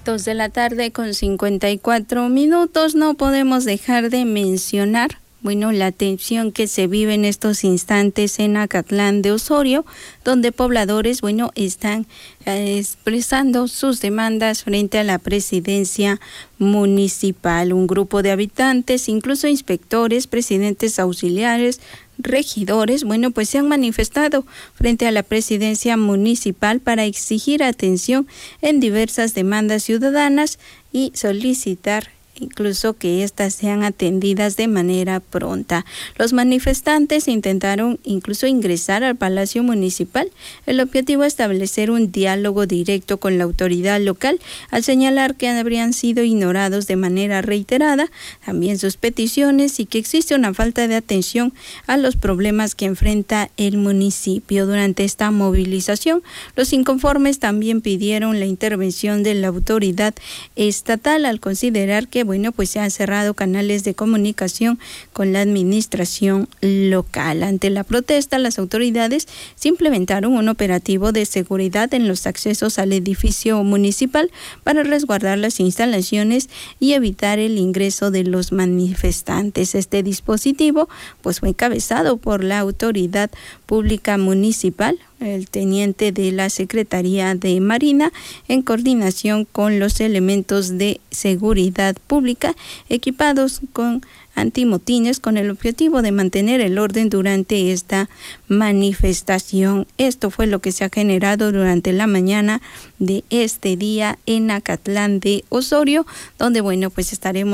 2:54 p.m. No podemos dejar de mencionar, la tensión que se vive en estos instantes en Acatlán de Osorio, donde pobladores, están expresando sus demandas frente a la presidencia municipal. Un grupo de habitantes, incluso inspectores, presidentes auxiliares, regidores, se han manifestado frente a la presidencia municipal para exigir atención en diversas demandas ciudadanas y solicitar incluso que éstas sean atendidas de manera pronta. Los manifestantes intentaron incluso ingresar al Palacio Municipal. El objetivo es establecer un diálogo directo con la autoridad local, al señalar que habrían sido ignorados de manera reiterada también sus peticiones y que existe una falta de atención a los problemas que enfrenta el municipio. Durante esta movilización, los inconformes también pidieron la intervención de la autoridad estatal al considerar que se han cerrado canales de comunicación con la administración local. Ante la protesta, las autoridades se implementaron un operativo de seguridad en los accesos al edificio municipal para resguardar las instalaciones y evitar el ingreso de los manifestantes. Este dispositivo fue encabezado por la autoridad pública municipal, el teniente de la Secretaría de Marina, en coordinación con los elementos de seguridad pública equipados con antimotines, con el objetivo de mantener el orden durante esta manifestación. Esto fue lo que se ha generado durante la mañana de este día en Acatlán de Osorio, donde estaremos